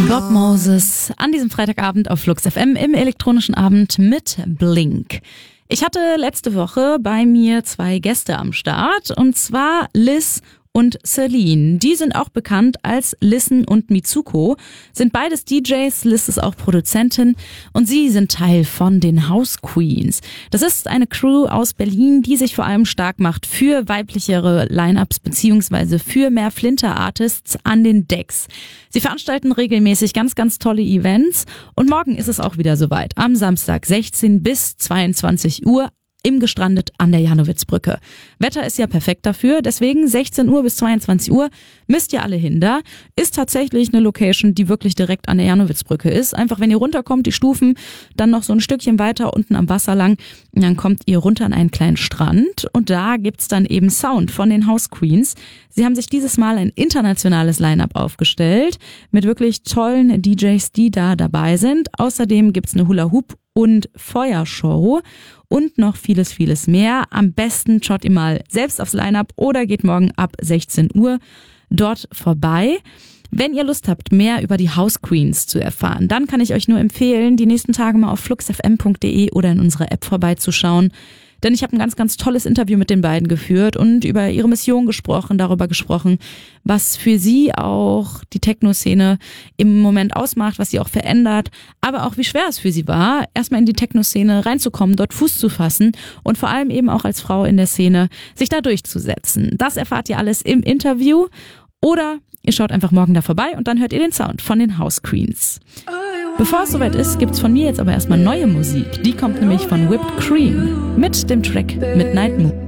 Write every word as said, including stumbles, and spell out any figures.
Bob Moses an diesem Freitagabend auf Flux F M im elektronischen Abend mit Blink. Ich hatte letzte Woche bei mir zwei Gäste am Start, und zwar Liz und Celine. Die sind auch bekannt als Listen und Mitsuko, sind beides D Js. Liz ist auch Produzentin und sie sind Teil von den House Queens. Das ist eine Crew aus Berlin, die sich vor allem stark macht für weiblichere Line-Ups beziehungsweise für mehr Flinter-Artists an den Decks. Sie veranstalten regelmäßig ganz, ganz tolle Events, und morgen ist es auch wieder soweit. Am Samstag sechzehn bis zweiundzwanzig Uhr im Gestrandet an der Janowitzbrücke. Wetter ist ja perfekt dafür, deswegen sechzehn Uhr bis zweiundzwanzig Uhr müsst ihr alle hin da. Ist tatsächlich eine Location, die wirklich direkt an der Janowitzbrücke ist. Einfach, wenn ihr runterkommt, die Stufen, dann noch so ein Stückchen weiter unten am Wasser lang, und dann kommt ihr runter an einen kleinen Strand, und da gibt's dann eben Sound von den House Queens. Sie haben sich dieses Mal ein internationales Line-Up aufgestellt mit wirklich tollen D Js, die da dabei sind. Außerdem gibt's eine Hula-Hoop- und Feuershow und noch vieles, vieles mehr. Am besten schaut ihr mal selbst aufs Line-Up oder geht morgen ab sechzehn Uhr dort vorbei. Wenn ihr Lust habt, mehr über die House Queens zu erfahren, dann kann ich euch nur empfehlen, die nächsten Tage mal auf fluxfm punkt de oder in unserer App vorbeizuschauen. Denn ich habe ein ganz, ganz tolles Interview mit den beiden geführt und über ihre Mission gesprochen, darüber gesprochen, was für sie auch die Techno-Szene im Moment ausmacht, was sie auch verändert, aber auch wie schwer es für sie war, erstmal in die Techno-Szene reinzukommen, dort Fuß zu fassen und vor allem eben auch als Frau in der Szene sich da durchzusetzen. Das erfahrt ihr alles im Interview, oder ihr schaut einfach morgen da vorbei und dann hört ihr den Sound von den House Queens. Bevor es soweit ist, gibt's von mir jetzt aber erstmal neue Musik. Die kommt nämlich von Whipped Cream mit dem Track Midnight Moon.